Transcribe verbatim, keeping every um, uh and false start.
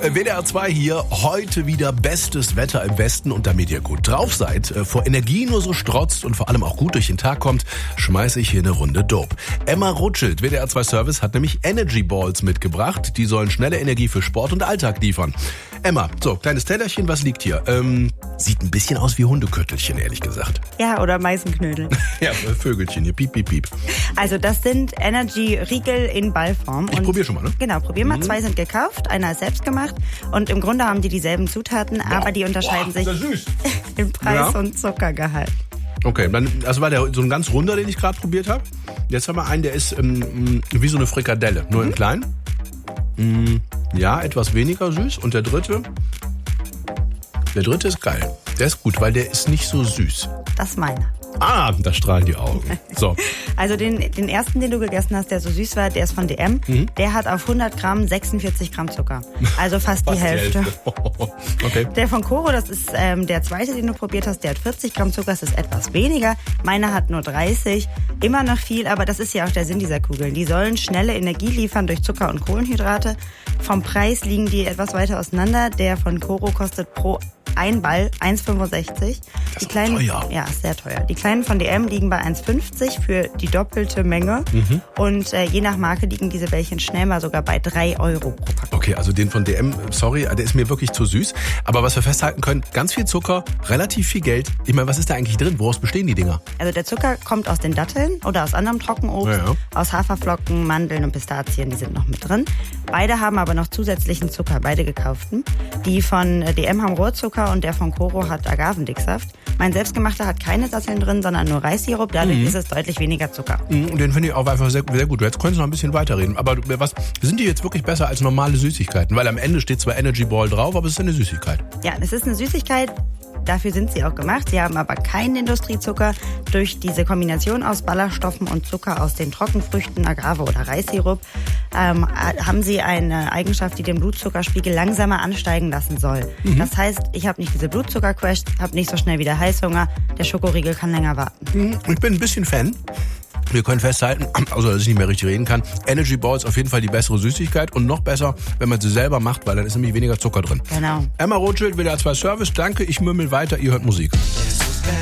W D R zwei hier, heute wieder bestes Wetter im Westen und damit ihr gut drauf seid, vor Energie nur so strotzt und vor allem auch gut durch den Tag kommt, schmeiße ich hier eine Runde Dope. Emma Rothschild, W D R zwei Service, hat nämlich Energy Balls mitgebracht. Die sollen schnelle Energie für Sport und Alltag liefern. Emma, so, kleines Tellerchen, was liegt hier? Ähm, sieht ein bisschen aus wie Hundeköttelchen, ehrlich gesagt. Ja, oder Meisenknödel. Ja, Vögelchen hier, piep, piep, piep. Also das sind Energy-Riegel in Ballform. Ich probier schon mal, ne? Genau, probier mal. Mhm. Zwei sind gekauft, einer ist selbst gemacht und im Grunde haben die dieselben Zutaten, boah, aber die unterscheiden boah, sich süß. im Preis ja. und Zuckergehalt. Okay, dann, das war der, so ein ganz runder, den ich gerade probiert habe. Jetzt haben wir einen, der ist ähm, wie so eine Frikadelle, nur mhm. in klein. Mm, ja, etwas weniger süß. Und der dritte, der dritte ist geil. Der ist gut, weil der ist nicht so süß. Das ist meiner. Ah, da strahlen die Augen. So. Also den, den ersten, den du gegessen hast, der so süß war, der ist von D M. Mhm. Der hat auf hundert Gramm sechsundvierzig Gramm Zucker. Also fast, fast die Hälfte. Die Hälfte. Okay. Der von Coro, das ist ähm, der zweite, den du probiert hast, der hat vierzig Gramm Zucker. Das ist etwas weniger. Meiner hat nur dreißig. Immer noch viel, aber das ist ja auch der Sinn dieser Kugeln. Die sollen schnelle Energie liefern durch Zucker und Kohlenhydrate. Vom Preis liegen die etwas weiter auseinander. Der von Coro kostet pro ein Ball eins Komma fünfundsechzig. Das die ist kleinen, teuer. Ja, ist sehr teuer. Die kleinen von D M liegen bei eins Komma fünfzig für die doppelte Menge. Mhm. Und äh, je nach Marke liegen diese Bällchen schnell mal sogar bei drei Euro pro Packung. Okay, also den von D M, sorry, der ist mir wirklich zu süß. Aber was wir festhalten können, ganz viel Zucker, relativ viel Geld. Ich meine, was ist da eigentlich drin? Woraus bestehen die Dinger? Also der Zucker kommt aus den Datteln oder aus anderem Trockenobst, ja, ja. aus Haferflocken, Mandeln und Pistazien, die sind noch mit drin. Beide haben aber noch zusätzlichen Zucker, beide gekauften. Die von D M haben Rohrzucker und der von Coro hat Agavendicksaft. Mein selbstgemachter hat keine Datteln drin, sondern nur Reissirup. Dadurch mhm. ist es deutlich weniger Zucker. Mhm, und den finde ich auch einfach sehr, sehr gut. Jetzt könntest du noch ein bisschen weiterreden. Aber was sind die jetzt wirklich besser als normale Süßigkeiten? Weil am Ende steht zwar Energy Ball drauf, aber es ist eine Süßigkeit. Ja, es ist eine Süßigkeit. Dafür sind sie auch gemacht. Sie haben aber keinen Industriezucker. Durch diese Kombination aus Ballaststoffen und Zucker aus den Trockenfrüchten, Agave oder Reissirup, ähm, haben sie eine Eigenschaft, die den Blutzuckerspiegel langsamer ansteigen lassen soll. Mhm. Das heißt, ich habe nicht diese Blutzuckercrash, habe nicht so schnell wieder Heißhunger. Der Schokoriegel kann länger warten. Mhm. Ich bin ein bisschen Fan. Wir können festhalten, also dass ich nicht mehr richtig reden kann, Energy Balls auf jeden Fall die bessere Süßigkeit und noch besser, wenn man sie selber macht, weil dann ist nämlich weniger Zucker drin. Genau. Emma Rothschild, W D R zwei Service, danke, ich mümmel weiter, ihr hört Musik.